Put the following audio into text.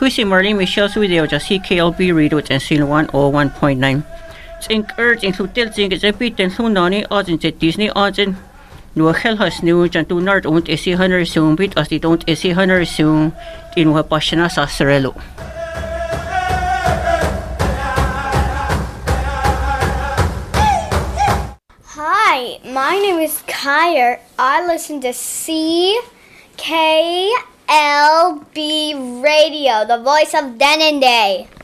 Husi Marlene Michelle's video just CKLB radio at NC 101.9. Think urge in hotel think it's a bit and so nani odds in Disney odds in no hell has new and do not own a sea hunter soon bit as they don't a sea hunter soon in what passion as Sarello. Hi, my name is Kyer. I listen to CKLB Radio, the voice of Denendeh.